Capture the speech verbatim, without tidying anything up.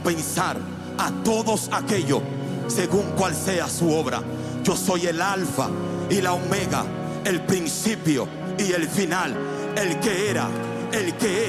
pensar a todos aquellos según cual sea su obra. Yo soy el alfa y la omega, el principio y el final, el que era, el que